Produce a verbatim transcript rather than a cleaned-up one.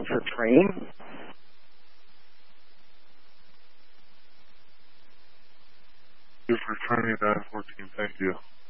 code for train. You're for training nine fourteen. Thank you.